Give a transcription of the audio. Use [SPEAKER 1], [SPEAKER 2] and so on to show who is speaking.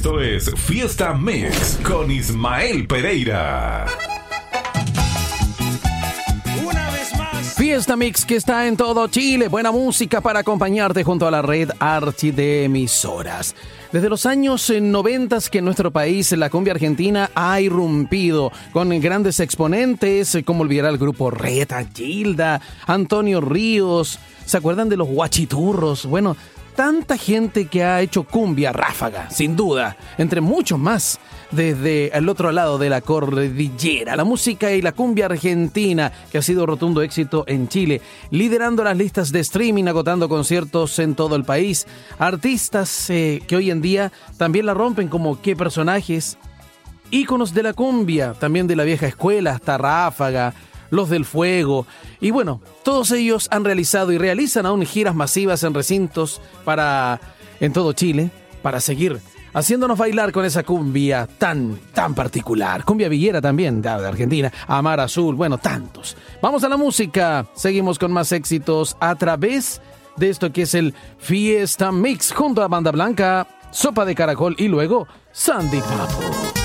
[SPEAKER 1] Esto es Fiesta Mix con Ismael Pereira.
[SPEAKER 2] Fiesta Mix que está en todo Chile. Buena música para acompañarte junto a la red Archi de emisoras. Desde los años 90 que en nuestro país la cumbia argentina ha irrumpido con grandes exponentes como el viral grupo Reta, Gilda, Antonio Ríos. ¿Se acuerdan de los Guachiturros? Bueno, tanta gente que ha hecho cumbia ráfaga, sin duda, entre muchos más, desde el otro lado de la cordillera. La música y la cumbia argentina, que ha sido rotundo éxito en Chile, liderando las listas de streaming, agotando conciertos en todo el país. Artistas que hoy en día también la rompen, como qué personajes, íconos de la cumbia, también de la vieja escuela, hasta Ráfaga, Los del Fuego, y bueno, todos ellos han realizado y realizan aún giras masivas en recintos en todo Chile, para seguir haciéndonos bailar con esa cumbia tan particular. Cumbia villera también, de Argentina, Amar Azul, bueno, tantos. Vamos a la música, seguimos con más éxitos a través de esto que es el Fiesta Mix, junto a Banda Blanca, Sopa de Caracol y luego Sandy Papo.